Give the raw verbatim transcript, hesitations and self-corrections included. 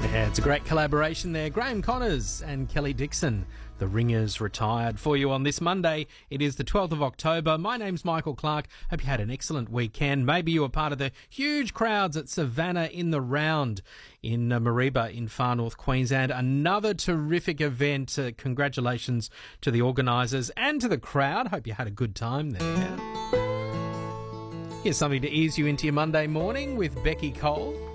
Yeah, it's a great collaboration there. Graham Connors and Kelly Dixon. The Ringers retired for you on this Monday. It is the twelfth of October. My name's Michael Clark. Hope you had an excellent weekend. Maybe you were part of the huge crowds at Savannah in the Round in uh, Mareeba in far north Queensland. Another terrific event. Uh, congratulations to the organisers and to the crowd. Hope you had a good time there. Here's something to ease you into your Monday morning with Becky Cole.